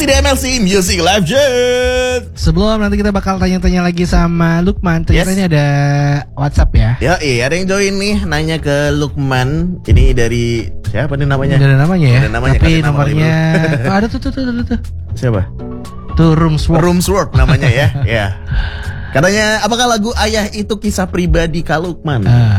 Masih di MLC Music Live Jet. Sebelum nanti kita bakal tanya-tanya lagi sama Lukman. Ternyata ini ada WhatsApp ya. Ya, ada yang join nih nanya ke Lukman. Ini dari siapa nih namanya? Gak ada namanya ya. Ada namanya, tapi nama nomornya ada tuh. Siapa? Tuh Roomsworth namanya ya. Ya. Katanya, apakah lagu Ayah itu kisah pribadi Kak Lukman?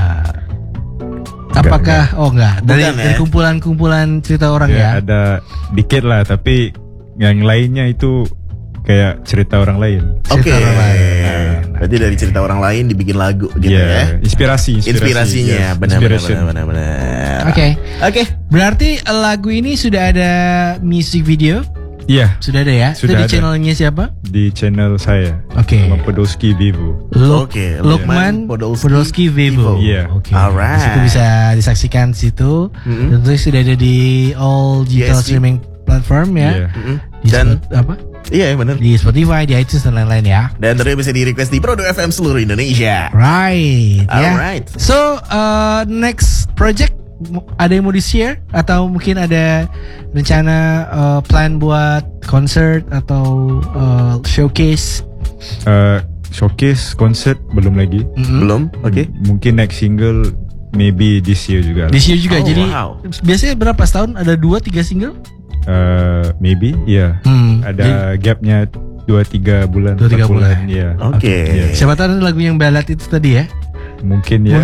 Apakah enggak dari ya? kumpulan cerita orang ya? Ada dikit lah, tapi yang lainnya itu kayak cerita orang lain. Oke. Berarti dari cerita orang lain dibikin lagu gitu ya. Inspirasinya benar. Oke. Berarti lagu ini sudah ada music video? Iya. Sudah ada ya? Sudah itu di channelnya siapa? Di channel saya. Oke. Podolski Vivo. Lukman Podolski Vivo. Iya. Oke. Alright. Itu bisa disaksikan di situ. Tentu sudah ada di all digital streaming platform ya. Dan apa? Iya benar. Di Spotify, di iTunes dan lain-lain ya. Dan tentunya bisa di request di Prodo FM seluruh Indonesia. Right. Alright. Ya. So next project ada yang mau di-share atau mungkin ada rencana plan buat concert atau showcase? Showcase concert belum lagi. Belum. Oke. Mungkin next single maybe this year juga. This year juga. Jadi biasanya berapa setahun ada 2-3 single? Maybe ya. Ada gapnya 2-3 bulan. 2-3 bulan. Ya. Oke. Siapa tahu lagu yang ballad itu tadi ya? Mungkin ya.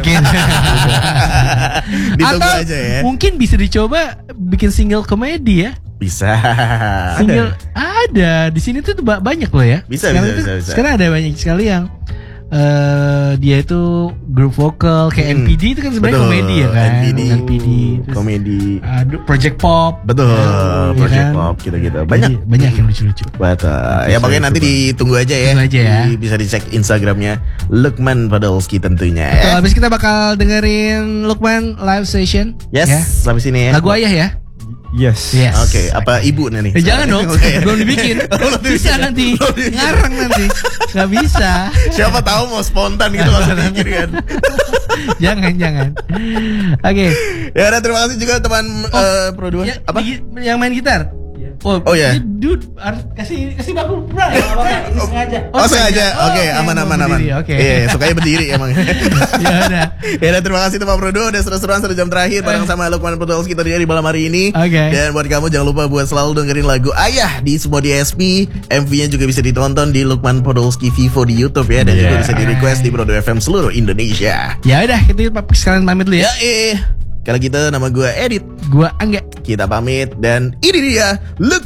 Ditunggu atau aja ya. mungkin bisa dicoba bikin single komedi ya? Bisa. Single ada di sini tuh banyak loh ya. Bisa. Sekarang ada banyak sekali yang dia itu grup vokal kayak NPD itu kan sebenarnya komedi ya kan. NPD komedi. Project Pop. Betul. Project Pop gitu-gitu. Banyak yang lucu-lucu. Betul. Ya pokoknya nanti ditunggu aja ya. Bisa dicek Instagramnya Lukman Podolski tentunya ya. Habis kita bakal dengerin Lukman live session. Yes. Sampai sini ya. Lagu Ayah ya. Yes. Oke. Apa ibu nih? Jangan dong. Belum dibikin. Bisa nanti. Ngarang nanti. Gak bisa. Siapa tahu mau spontan gitu langsung bikin kan. Jangan. Oke. Ya udah, terima kasih juga teman Pro 2. Apa? Yang main gitar. Oh ya. Dude, kasih baku pula ya. Ini sengaja. Sengaja. Oke, aman. Oke. Iya, sukanya berdiri emang. Ya udah. Ya udah, terima kasih teman Pro 2 udah seru-seruan 1 jam terakhir bareng sama Lukman Podolski tadi di malam hari ini. Oke. Dan buat kamu jangan lupa buat selalu dengerin lagu Ayah di semua DSP. MV-nya juga bisa ditonton di Lukman Podolski Vivo di YouTube ya, dan juga bisa di request di Prodo FM seluruh Indonesia. Ya udah, kita sekalian pamit dulu ya. Kalau gitu nama gue Edit, gue Angga. kita pamit dan ini dia